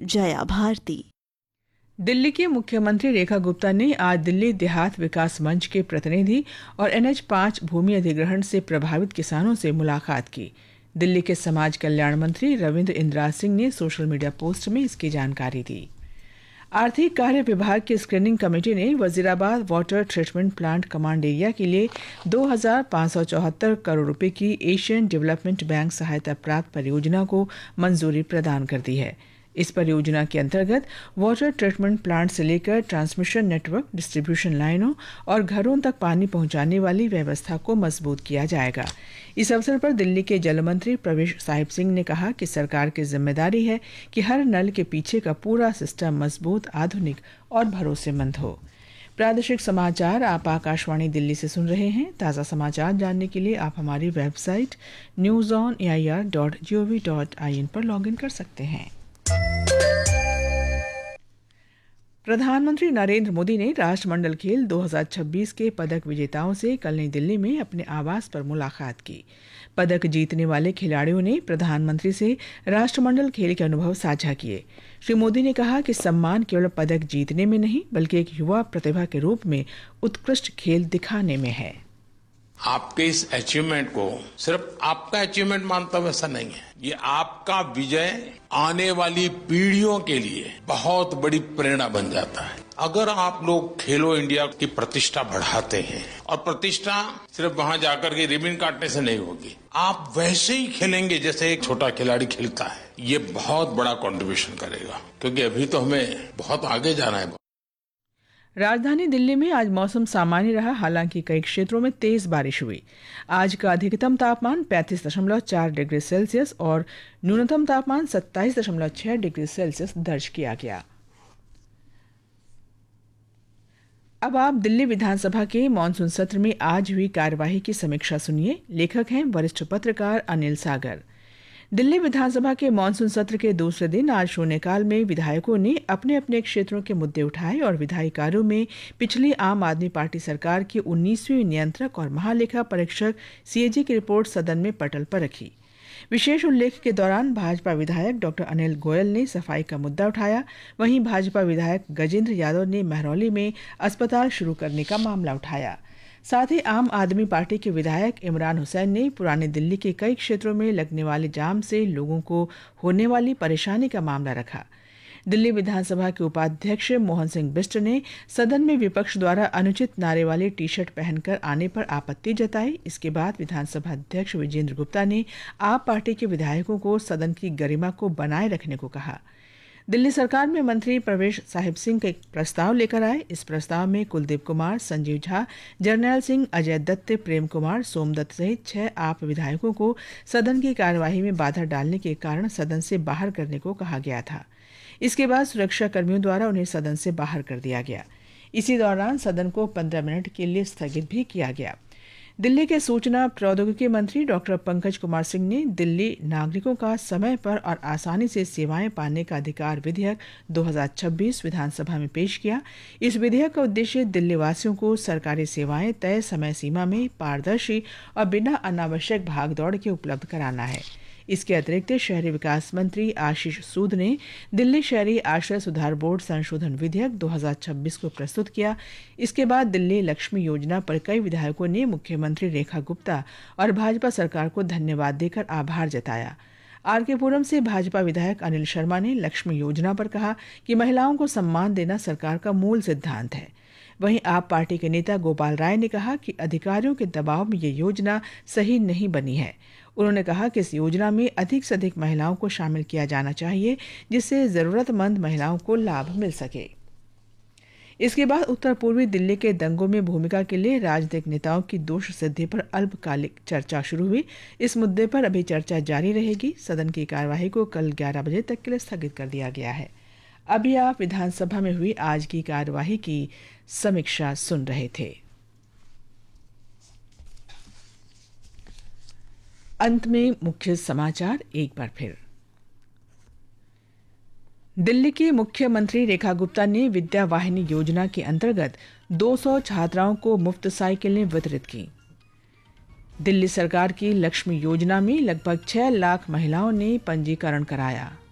जया भारती। दिल्ली के मुख्यमंत्री रेखा गुप्ता ने आज दिल्ली देहात विकास मंच के प्रतिनिधि और NH5 भूमि अधिग्रहण से प्रभावित किसानों से मुलाकात की। दिल्ली के समाज कल्याण मंत्री रविंद्र इंद्राज सिंह ने सोशल मीडिया पोस्ट में इसकी जानकारी दी। आर्थिक कार्य विभाग की स्क्रीनिंग कमेटी ने Wazirabad water treatment plant command area के लिए 2,574 करोड़ रुपए की एशियन डेवलपमेंट बैंक सहायता प्राप्त परियोजना को मंजूरी प्रदान कर दी है। इस परियोजना के अंतर्गत वाटर ट्रीटमेंट प्लांट से लेकर ट्रांसमिशन नेटवर्क, डिस्ट्रीब्यूशन लाइनों और घरों तक पानी पहुंचाने वाली व्यवस्था को मजबूत किया जाएगा। इस अवसर पर दिल्ली के जल मंत्री प्रवेश साहिब सिंह ने कहा कि सरकार की जिम्मेदारी है कि हर नल के पीछे का पूरा सिस्टम मजबूत, आधुनिक और भरोसेमंद हो। प्रादेशिक समाचार आप आकाशवाणी दिल्ली से सुन रहे हैं। ताज़ा समाचार जानने के लिए आप हमारी वेबसाइट newsonair.gov.in पर लॉगिन कर सकते हैं। प्रधानमंत्री नरेंद्र मोदी ने राष्ट्रमंडल खेल 2026 के पदक विजेताओं से कल नई दिल्ली में अपने आवास पर मुलाकात की। पदक जीतने वाले खिलाड़ियों ने प्रधानमंत्री से राष्ट्रमंडल खेल के अनुभव साझा किए। श्री मोदी ने कहा कि सम्मान केवल पदक जीतने में नहीं, बल्कि एक युवा प्रतिभा के रूप में उत्कृष्ट खेल दिखाने में है। आपके इस अचीवमेंट को सिर्फ आपका अचीवमेंट मानता हूं, ऐसा नहीं है। ये आपका विजय आने वाली पीढ़ियों के लिए बहुत बड़ी प्रेरणा बन जाता है। अगर आप लोग खेलो इंडिया की प्रतिष्ठा बढ़ाते हैं, और प्रतिष्ठा सिर्फ वहां जाकर के रिबन काटने से नहीं होगी, आप वैसे ही खेलेंगे जैसे एक छोटा खिलाड़ी खेलता है, ये बहुत बड़ा कंट्रीब्यूशन करेगा, क्योंकि अभी तो हमें बहुत आगे जाना है। राजधानी दिल्ली में आज मौसम सामान्य रहा, हालांकि कई क्षेत्रों में तेज बारिश हुई। आज का अधिकतम तापमान 35.4 डिग्री सेल्सियस और न्यूनतम तापमान 27.6 डिग्री सेल्सियस दर्ज किया गया। अब आप दिल्ली विधानसभा के मानसून सत्र में आज हुई कार्यवाही की समीक्षा सुनिए। लेखक हैं वरिष्ठ पत्रकार अनिल सागर। दिल्ली विधानसभा के मानसून सत्र के दूसरे दिन आज शून्यकाल में विधायकों ने अपने अपने क्षेत्रों के मुद्दे उठाए और विधायी कार्यों में पिछली आम आदमी पार्टी सरकार की 19वीं नियंत्रक और महालेखा परीक्षक CAG की रिपोर्ट सदन में पटल पर रखी। विशेष उल्लेख के दौरान भाजपा विधायक डॉक्टर अनिल गोयल ने सफाई का मुद्दा उठाया। वहीं भाजपा विधायक गजेंद्र यादव ने महरौली में अस्पताल शुरू करने का मामला उठाया। साथ ही आम आदमी पार्टी के विधायक इमरान हुसैन ने पुरानी दिल्ली के कई क्षेत्रों में लगने वाले जाम से लोगों को होने वाली परेशानी का मामला रखा। दिल्ली विधानसभा के उपाध्यक्ष मोहन सिंह बिष्ट ने सदन में विपक्ष द्वारा अनुचित नारे वाले टी-शर्ट पहनकर आने पर आपत्ति जताई। इसके बाद विधानसभा अध्यक्ष विजेंद्र गुप्ता ने आप पार्टी के विधायकों को सदन की गरिमा को बनाए रखने को कहा। दिल्ली सरकार में मंत्री प्रवेश साहिब सिंह का एक प्रस्ताव लेकर आए। इस प्रस्ताव में कुलदीप कुमार, संजीव झा, जरनैल सिंह, अजय दत्त, प्रेम कुमार, सोमदत्त सहित 6 आप विधायकों को सदन की कार्यवाही में बाधा डालने के कारण सदन से बाहर करने को कहा गया था। इसके बाद सुरक्षा कर्मियों द्वारा उन्हें सदन से बाहर कर दिया गया। इसी दौरान सदन को 15 मिनट के लिए स्थगित भी किया गया। दिल्ली के सूचना प्रौद्योगिकी मंत्री डॉक्टर पंकज कुमार सिंह ने दिल्ली नागरिकों का समय पर और आसानी से सेवाएं पाने का अधिकार विधेयक 2026 विधानसभा में पेश किया। इस विधेयक का उद्देश्य दिल्ली वासियों को सरकारी सेवाएं तय समय सीमा में पारदर्शी और बिना अनावश्यक भागदौड़ के उपलब्ध कराना है। इसके अतिरिक्त शहरी विकास मंत्री आशीष सूद ने दिल्ली शहरी आश्रय सुधार बोर्ड संशोधन विधेयक 2026 को प्रस्तुत किया। इसके बाद दिल्ली लक्ष्मी योजना पर कई विधायकों ने मुख्यमंत्री रेखा गुप्ता और भाजपा सरकार को धन्यवाद देकर आभार जताया। आरके पुरम से भाजपा विधायक अनिल शर्मा ने लक्ष्मी योजना पर कहा कि महिलाओं को सम्मान देना सरकार का मूल सिद्धांत है। वहीं आप पार्टी के नेता गोपाल राय ने कहा कि अधिकारियों के दबाव में ये योजना सही नहीं बनी है। उन्होंने कहा कि इस योजना में अधिक से अधिक महिलाओं को शामिल किया जाना चाहिए, जिससे जरूरतमंद महिलाओं को लाभ मिल सके। इसके बाद उत्तर पूर्वी दिल्ली के दंगों में भूमिका के लिए राजनीतिक नेताओं की दोष सिद्धि पर अल्पकालिक चर्चा शुरू हुई। इस मुद्दे पर अभी चर्चा जारी रहेगी। सदन की कार्यवाही को कल 11 बजे तक के लिए स्थगित कर दिया गया है। अभी आप विधानसभा में हुई आज की कार्यवाही की समीक्षा सुन रहे थे। अंत में मुख्य समाचार एक बार फिर। दिल्ली की मुख्यमंत्री रेखा गुप्ता ने विद्या वाहिनी योजना के अंतर्गत 200 छात्राओं को मुफ्त साइकिलें वितरित की। दिल्ली सरकार की लक्ष्मी योजना में लगभग 6 लाख महिलाओं ने पंजीकरण कराया।